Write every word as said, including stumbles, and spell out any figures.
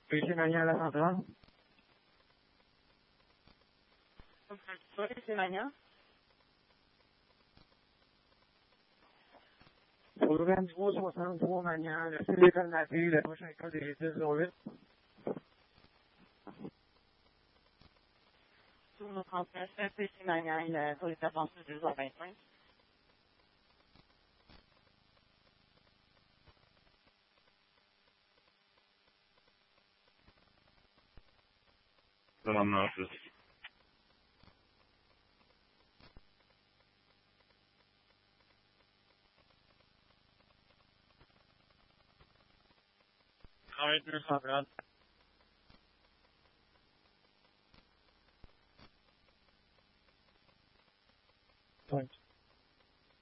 P C Mania à la centrale. Oui, c'est Mania. Programme trois soixante-trois Mania, le style d'école native, la prochaine école des dix zéro huit. Sur nos trente-neuf, P C Mania, il a sur les avancées deux heures vingt-cinq. Demande plus. trente-deux centrale. Point.